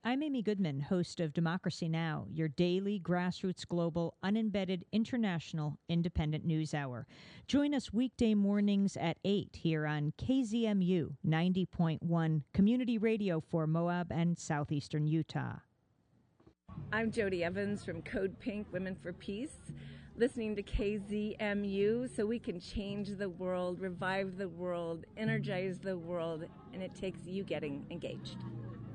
I'm Amy Goodman, host of Democracy Now!, your daily grassroots global, unembedded, international, independent news hour. Join us weekday mornings at 8 here on KZMU 90.1 Community Radio for Moab and southeastern Utah. I'm Jody Evans from Code Pink Women for Peace, listening to KZMU so we can change the world, revive the world, energize the world, and it takes you getting engaged.